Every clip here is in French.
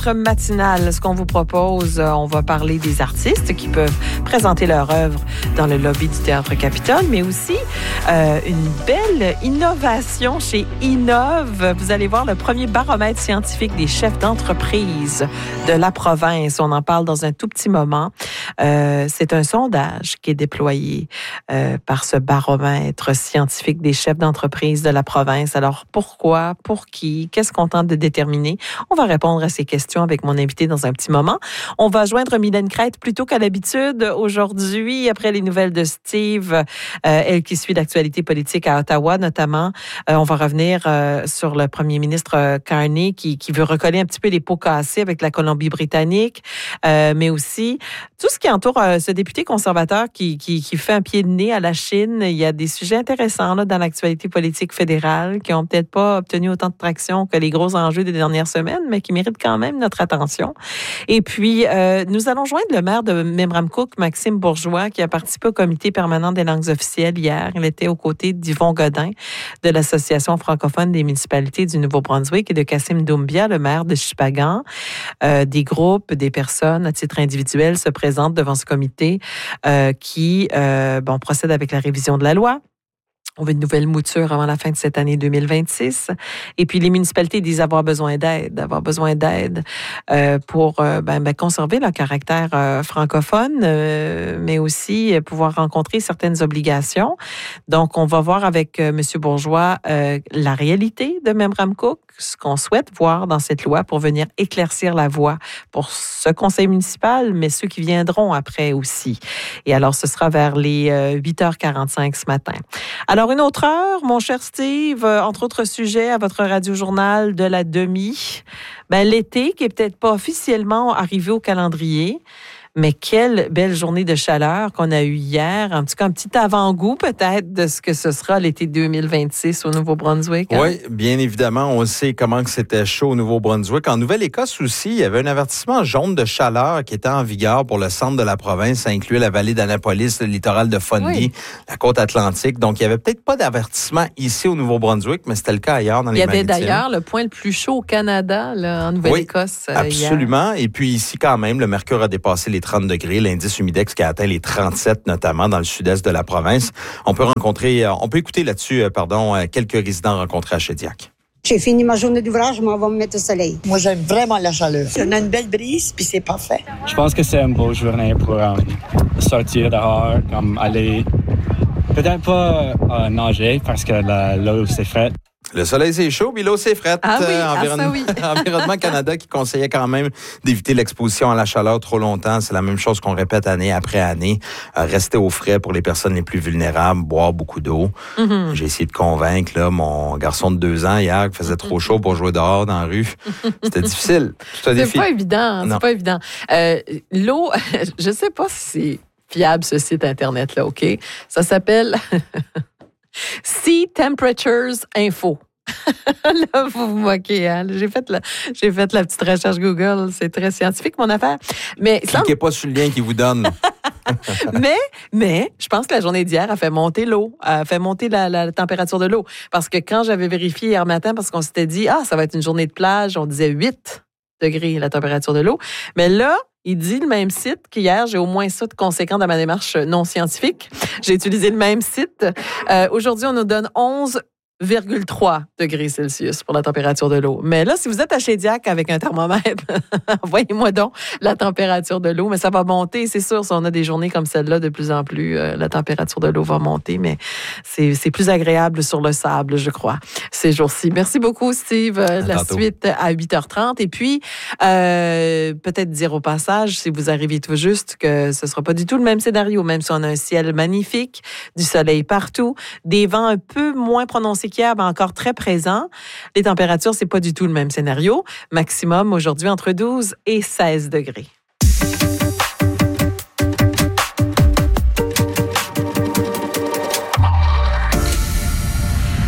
notre matinale, ce qu'on vous propose, on va parler des artistes qui peuvent présenter leur œuvre dans le lobby du Théâtre Capitole, mais aussi une belle innovation chez Innov. Vous allez voir le premier baromètre scientifique des chefs d'entreprise de la province. On en parle dans un tout petit moment. C'est un sondage qui est déployé par ce baromètre scientifique des chefs d'entreprise de la province. Alors, pourquoi? Pour qui? Qu'est-ce qu'on tente de déterminer? On va répondre à ces questions avec mon invité dans un petit moment. On va joindre Mylène Crête plus tôt qu'à l'habitude aujourd'hui, après les nouvelles de Steve, elle qui suit l'actualité politique à Ottawa notamment. On va revenir sur le premier ministre Carney qui veut recoller un petit peu les pots cassés avec la Colombie-Britannique, mais aussi tout ce qui entoure ce député conservateur qui fait un pied de nez à la Chine. Il y a des sujets intéressants là, dans l'actualité politique fédérale qui n'ont peut-être pas obtenu autant de traction que les gros enjeux des dernières semaines, mais qui méritent quand même notre attention. Et puis, nous allons joindre le maire de Memramcook, Maxime Bourgeois, qui a participé au comité permanent des langues officielles hier. Il était aux côtés d'Yvon Godin de l'Association francophone des municipalités du Nouveau-Brunswick et de Kassim Doumbia, le maire de Shippagan. Des groupes, des personnes à titre individuel se présentent devant ce comité qui procède avec la révision de la loi. On veut une nouvelle mouture avant la fin de cette année 2026. Et puis, les municipalités disent avoir besoin d'aide pour conserver leur caractère francophone, mais aussi pouvoir rencontrer certaines obligations. Donc, on va voir avec M. Bourgeois la réalité de Memramcook, ce qu'on souhaite voir dans cette loi pour venir éclaircir la voie pour ce conseil municipal, mais ceux qui viendront après aussi. Et alors, ce sera vers les 8h45 ce matin. Alors, une autre heure, mon cher Steve, entre autres sujets à votre radio-journal de la demi. L'été qui est peut-être pas officiellement arrivé au calendrier, mais quelle belle journée de chaleur qu'on a eue hier. En tout cas, un petit avant-goût peut-être de ce que ce sera l'été 2026 au Nouveau-Brunswick. Hein? Oui, bien évidemment, on sait comment que c'était chaud au Nouveau-Brunswick. En Nouvelle-Écosse aussi, il y avait un avertissement jaune de chaleur qui était en vigueur pour le centre de la province. Ça incluait la vallée d'Annapolis, le littoral de Fundy, la côte atlantique. Donc, il n'y avait peut-être pas d'avertissement ici au Nouveau-Brunswick, mais c'était le cas ailleurs dans les Maritimes. Il y avait d'ailleurs le point le plus chaud au Canada, là, en Nouvelle-Écosse. Oui, absolument. Hier. Et puis ici, quand même, le mercure a dépassé les 30 degrés, l'indice humidex qui a atteint les 37, notamment dans le sud-est de la province. On peut écouter là-dessus, quelques résidents rencontrés à Shediac. J'ai fini ma journée d'ouvrage, je m'en vais me mettre au soleil. Moi, j'aime vraiment la chaleur. On a une belle brise, puis c'est parfait. Je pense que c'est une bonne journée pour sortir dehors, comme aller, peut-être pas nager parce que l'eau c'est frais. Le soleil, c'est chaud, puis l'eau, c'est frette. Ah oui, Environnement Canada qui conseillait quand même d'éviter l'exposition à la chaleur trop longtemps. C'est la même chose qu'on répète année après année. Rester au frais pour les personnes les plus vulnérables, boire beaucoup d'eau. Mm-hmm. J'ai essayé de convaincre mon garçon de 2 ans hier qu'il faisait trop chaud pour jouer dehors dans la rue. C'était difficile. C'est pas évident. C'est pas évident. L'eau, je sais pas si c'est fiable, ce site Internet-là, OK? Ça s'appelle... Sea Temperatures Info. Là, vous vous moquez. Hein? J'ai fait la petite recherche Google. C'est très scientifique, mon affaire. Mais cliquez pas sur le lien qu'il vous donne. mais je pense que la journée d'hier a fait monter l'eau, a fait monter la température de l'eau. Parce que quand j'avais vérifié hier matin, parce qu'on s'était dit, ça va être une journée de plage, on disait 8 degrés la température de l'eau. Mais là, il dit le même site qu'hier. J'ai au moins ça de conséquent dans ma démarche non scientifique. J'ai utilisé le même site. Aujourd'hui, on nous donne 11,3 degrés Celsius pour la température de l'eau. Mais là, si vous êtes à Shediac avec un thermomètre, envoyez-moi donc la température de l'eau. Mais ça va monter, c'est sûr. Si on a des journées comme celle-là, de plus en plus, la température de l'eau va monter. Mais c'est plus agréable sur le sable, je crois, ces jours-ci. Merci beaucoup, Steve. La suite à 8h30. Et puis, peut-être dire au passage, si vous arrivez tout juste, que ce ne sera pas du tout le même scénario, même si on a un ciel magnifique, du soleil partout, des vents un peu moins prononcés qu'hier, mais encore très présents. Les températures, c'est pas du tout le même scénario. Maximum aujourd'hui entre 12 et 16 degrés.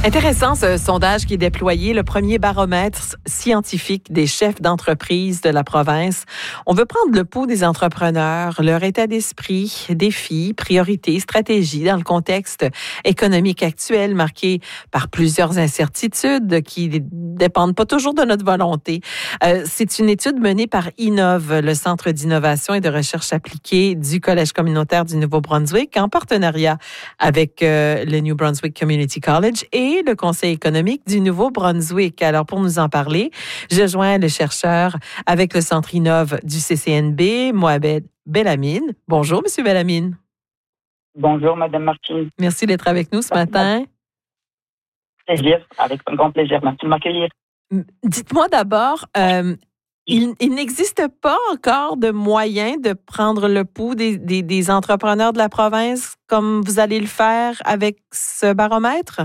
Intéressant ce sondage qui est déployé, le premier baromètre scientifique des chefs d'entreprise de la province. On veut prendre le pouls des entrepreneurs, leur état d'esprit, défis, priorités, stratégies dans le contexte économique actuel marqué par plusieurs incertitudes qui dépendent pas toujours de notre volonté. C'est une étude menée par Innov, le Centre d'innovation et de recherche appliquée du Collège communautaire du Nouveau-Brunswick, en partenariat avec le New Brunswick Community College et le Conseil économique du Nouveau-Brunswick. Alors, pour nous en parler, je joins le chercheur avec le Centre Innov du CCNB, Mohamed Belhamine. Bonjour, Monsieur Belhamine. Bonjour, Madame Martine. Merci d'être avec nous ce matin. Plaisir, avec un grand plaisir. Merci de m'accueillir. Dites-moi d'abord, il n'existe pas encore de moyen de prendre le pouls des entrepreneurs de la province comme vous allez le faire avec ce baromètre?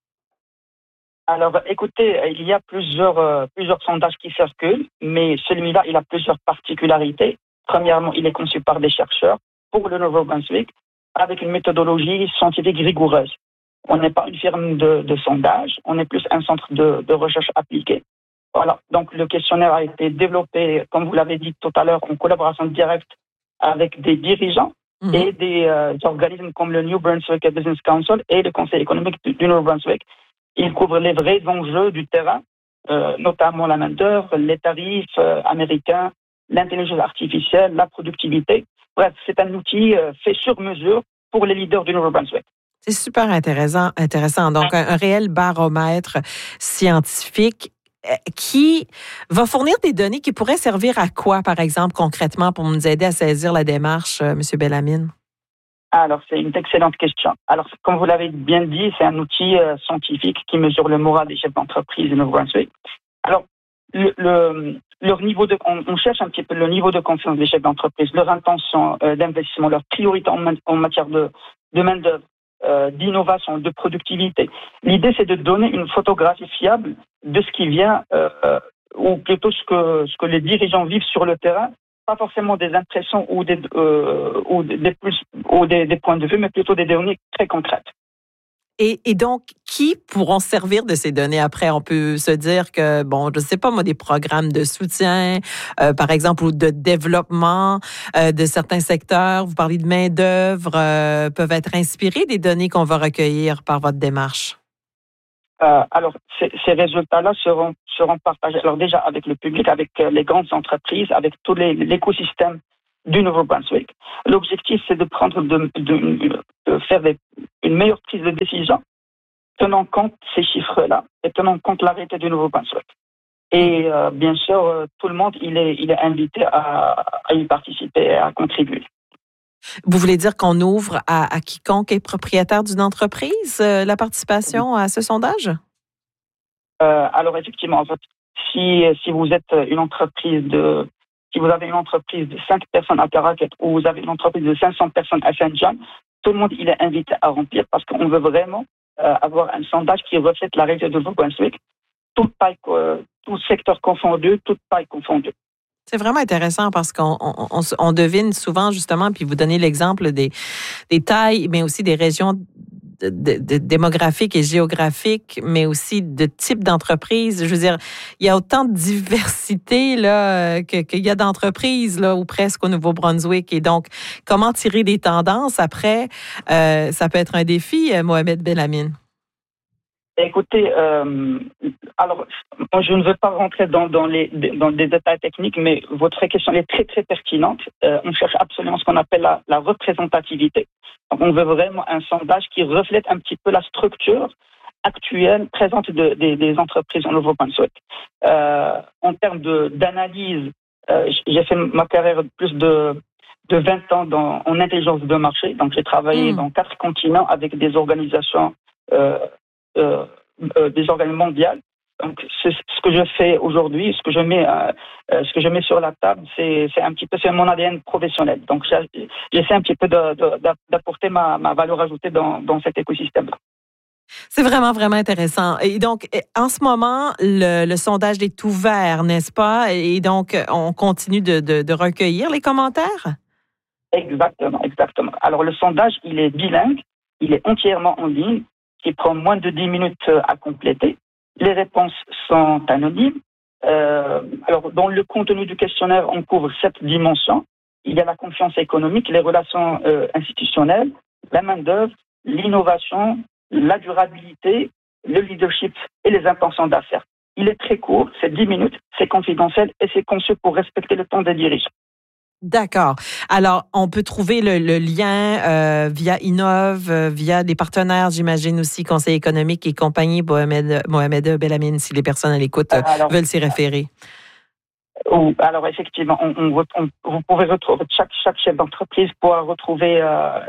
Alors, écoutez, il y a plusieurs sondages qui circulent, mais celui-là, il a plusieurs particularités. Premièrement, il est conçu par des chercheurs pour le Nouveau-Brunswick avec une méthodologie scientifique rigoureuse. On n'est pas une firme de sondage, on est plus un centre de recherche appliquée. Voilà. Donc, le questionnaire a été développé, comme vous l'avez dit tout à l'heure, en collaboration directe avec des dirigeants et des organismes comme le New Brunswick Business Council et le Conseil économique du Nouveau-Brunswick. Il couvre les vrais enjeux du terrain, notamment la main-d'œuvre, les tarifs américains, l'intelligence artificielle, la productivité. Bref, c'est un outil fait sur mesure pour les leaders du Nouveau-Brunswick. C'est super intéressant. Donc, un réel baromètre scientifique qui va fournir des données qui pourraient servir à quoi, par exemple, concrètement, pour nous aider à saisir la démarche, M. Belhamine? Alors, c'est une excellente question. Alors, comme vous l'avez bien dit, c'est un outil scientifique qui mesure le moral des chefs d'entreprise du Nouveau-Brunswick. Alors, leur niveau on cherche un petit peu le niveau de confiance des chefs d'entreprise, leur intention d'investissement, leur priorité en matière de main-d'œuvre, d'innovation, de productivité. L'idée, c'est de donner une photographie fiable de ce qui vient, ou plutôt ce que les dirigeants vivent sur le terrain. Pas forcément des impressions ou des points de vue, mais plutôt des données très concrètes. Et donc, qui pourront servir de ces données après? On peut se dire que, je ne sais pas moi, des programmes de soutien, par exemple, ou de développement de certains secteurs, vous parlez de main-d'œuvre, peuvent être inspirés des données qu'on va recueillir par votre démarche? Alors, ces résultats-là seront partagés, alors déjà avec le public, avec les grandes entreprises, avec tout l'écosystème du Nouveau-Brunswick. L'objectif, c'est de faire une meilleure prise de décision, tenant compte ces chiffres-là et tenant compte la réalité du Nouveau-Brunswick. Et bien sûr, tout le monde, il est invité à y participer et à contribuer. Vous voulez dire qu'on ouvre à quiconque est propriétaire d'une entreprise la participation à ce sondage? Alors effectivement, en fait, si vous êtes si vous avez une entreprise de 5 personnes à Caracat ou vous avez une entreprise de 500 personnes à Saint-John, tout le monde il est invité à remplir parce qu'on veut vraiment avoir un sondage qui reflète la réalité de Nouveau-Brunswick, tout secteur confondu, toute taille confondue. C'est vraiment intéressant parce qu'on devine souvent, justement, puis vous donnez l'exemple des tailles, mais aussi des régions démographiques et géographiques, mais aussi de type d'entreprise. Je veux dire, il y a autant de diversité là qu'il y a d'entreprises là, ou presque au Nouveau-Brunswick. Et donc, comment tirer des tendances après, ça peut être un défi, Mohamed Belhamine. Écoutez, alors, je ne veux pas rentrer dans des détails techniques, mais votre question est très, très pertinente. On cherche absolument ce qu'on appelle la représentativité. Donc, on veut vraiment un sondage qui reflète un petit peu la structure actuelle, présente des entreprises au Nouveau-Brunswick. En termes d'analyse, j'ai fait ma carrière de plus de 20 ans en intelligence de marché. Donc, j'ai travaillé dans 4 continents avec des organisations des organes mondiales. Donc, ce que je fais aujourd'hui, ce que je mets sur la table, c'est mon ADN professionnel. Donc, j'essaie un petit peu d'apporter ma valeur ajoutée dans cet écosystème-là. C'est vraiment, vraiment intéressant. Et donc, en ce moment, le sondage est ouvert, n'est-ce pas? Et donc, on continue de recueillir les commentaires? Exactement. Alors, le sondage, il est bilingue, il est entièrement en ligne. qui prend moins de 10 minutes à compléter. Les réponses sont anonymes. Alors, dans le contenu du questionnaire, on couvre 7 dimensions. Il y a la confiance économique, les relations institutionnelles, la main-d'œuvre, l'innovation, la durabilité, le leadership et les intentions d'affaires. Il est très court, c'est 10 minutes, c'est confidentiel et c'est conçu pour respecter le temps des dirigeants. D'accord. Alors, on peut trouver le lien via Innov, via des partenaires, j'imagine aussi, Conseil économique et compagnie, Mohamed Belamine, si les personnes à l'écoute veulent s'y référer. Alors, effectivement, vous pouvez retrouver, chaque chef d'entreprise pourra retrouver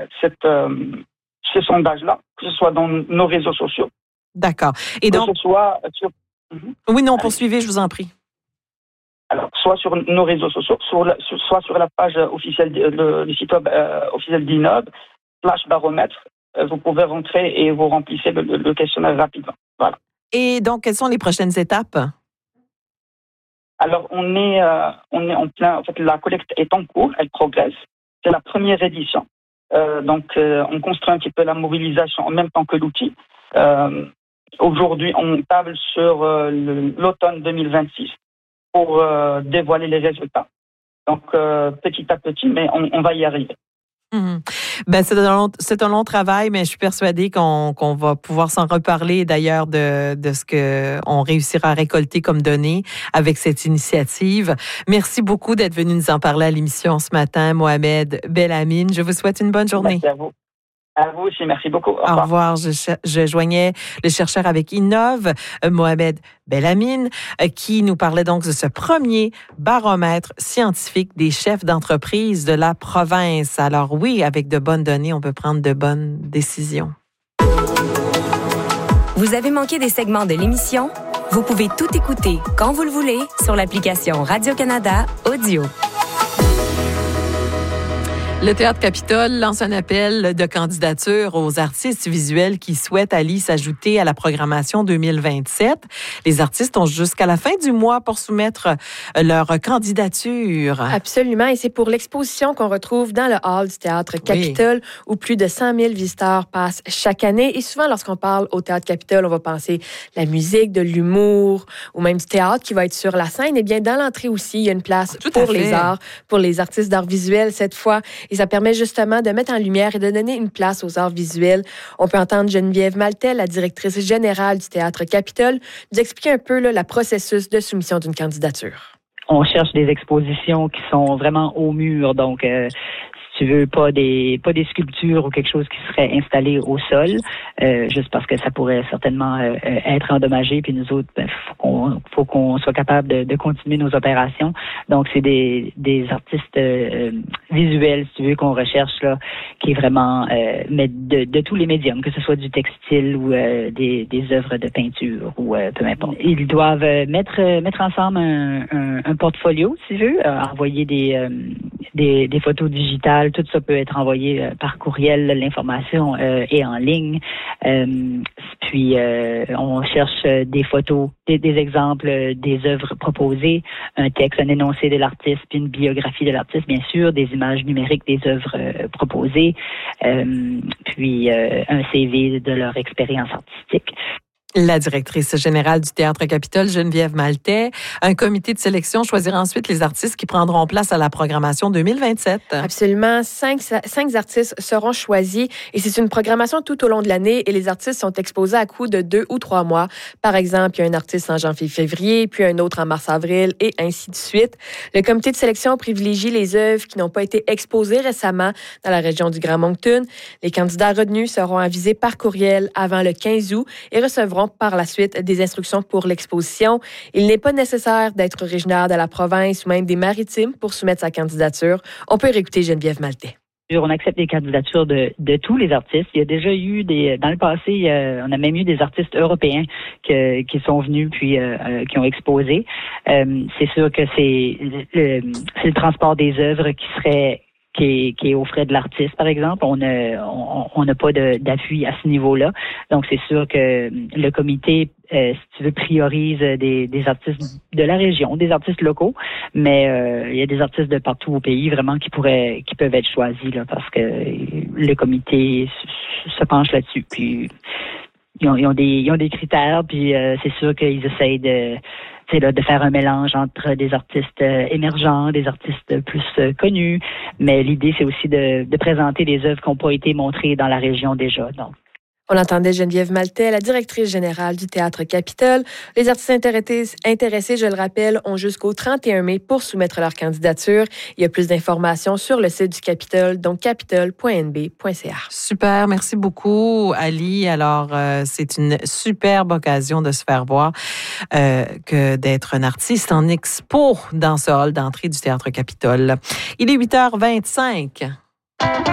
ce sondage-là, que ce soit dans nos réseaux sociaux. D'accord. Et donc, que ce soit sur... Oui, non, poursuivez, je vous en prie. Alors, soit sur nos réseaux sociaux, soit sur la page officielle, le site web officiel d'Innov, /baromètre, vous pouvez rentrer et vous remplissez le questionnaire rapidement. Voilà. Et donc, quelles sont les prochaines étapes? Alors, on est en plein, en fait, la collecte est en cours, elle progresse. C'est la première édition. Donc, on construit un petit peu la mobilisation en même temps que l'outil. Aujourd'hui, on table sur l'automne 2026 pour dévoiler les résultats. Donc, petit à petit, mais on va y arriver. Ben, c'est un long travail, mais je suis persuadée qu'on va pouvoir s'en reparler d'ailleurs de ce qu'on réussira à récolter comme données avec cette initiative. Merci beaucoup d'être venu nous en parler à l'émission ce matin, Mohamed Belamine. Je vous souhaite une bonne journée. Merci à vous. À vous aussi, merci beaucoup. Au revoir. Je joignais le chercheur avec Innov, Mohamed Belamine, qui nous parlait donc de ce premier baromètre scientifique des chefs d'entreprise de la province. Alors oui, avec de bonnes données, on peut prendre de bonnes décisions. Vous avez manqué des segments de l'émission? Vous pouvez tout écouter quand vous le voulez sur l'application Radio-Canada Audio. Le Théâtre Capitole lance un appel de candidature aux artistes visuels qui souhaitent aller s'ajouter à la programmation 2027. Les artistes ont jusqu'à la fin du mois pour soumettre leur candidature. Absolument, et c'est pour l'exposition qu'on retrouve dans le hall du Théâtre Capitole, où plus de 100 000 visiteurs passent chaque année. Et souvent, lorsqu'on parle au Théâtre Capitole, on va penser la musique, de l'humour, ou même du théâtre qui va être sur la scène. Eh bien, dans l'entrée aussi, il y a une place pour les arts, pour les artistes d'art visuel cette fois. Et ça permet justement de mettre en lumière et de donner une place aux arts visuels. On peut entendre Geneviève Maltais, la directrice générale du Théâtre Capitole, nous expliquer un peu le processus de soumission d'une candidature. On cherche des expositions qui sont vraiment au mur, donc si tu veux, pas des sculptures ou quelque chose qui serait installé au sol, juste parce que ça pourrait certainement être endommagé. Puis nous autres, faut qu'on soit capable de continuer nos opérations. Donc c'est des artistes visuels, si tu veux, qu'on recherche là, qui est vraiment mais de tous les médiums, que ce soit du textile ou des œuvres de peinture ou peu importe. Ils doivent mettre ensemble un portfolio, si tu veux, envoyer des photos digitales. Tout ça peut être envoyé par courriel. L'information est en ligne. Puis, on cherche des photos, des exemples des œuvres proposées, un texte, un énoncé de l'artiste, puis une biographie de l'artiste, bien sûr, des images numériques des œuvres proposées, puis un CV de leur expérience artistique. La directrice générale du Théâtre Capitole, Geneviève Maltais. Un comité de sélection choisira ensuite les artistes qui prendront place à la programmation 2027. Absolument. Cinq artistes seront choisis et c'est une programmation tout au long de l'année et les artistes sont exposés à coup de 2 ou 3 mois. Par exemple, il y a un artiste en janvier-février, puis un autre en mars-avril et ainsi de suite. Le comité de sélection privilégie les œuvres qui n'ont pas été exposées récemment dans la région du Grand Moncton. Les candidats retenus seront avisés par courriel avant le 15 août et recevront par la suite des instructions pour l'exposition. Il n'est pas nécessaire d'être originaire de la province ou même des Maritimes pour soumettre sa candidature. On peut réécouter Geneviève Maltais. On accepte les candidatures de tous les artistes. Il y a déjà eu dans le passé, on a même eu des artistes européens qui sont venus puis qui ont exposé. C'est sûr que c'est le transport des œuvres qui est aux frais de l'artiste, par exemple. On n'a pas d'appui à ce niveau-là. Donc, c'est sûr que le comité, si tu veux, priorise des artistes de la région, des artistes locaux, mais il y a des artistes de partout au pays, vraiment, qui peuvent être choisis, là, parce que le comité se penche là-dessus. Puis, ils ont des critères, puis c'est sûr qu'ils essayent de faire un mélange entre des artistes émergents, des artistes plus connus. Mais l'idée, c'est aussi de présenter des œuvres qui n'ont pas été montrées dans la région déjà. Donc. On entendait Geneviève Maltais, la directrice générale du Théâtre Capitole. Les artistes intéressés, je le rappelle, ont jusqu'au 31 mai pour soumettre leur candidature. Il y a plus d'informations sur le site du Capitole, donc capitole.nb.ca. Super, merci beaucoup, Ali. Alors, c'est une superbe occasion de se faire voir que d'être un artiste en expo dans ce hall d'entrée du Théâtre Capitole. Il est 8h25.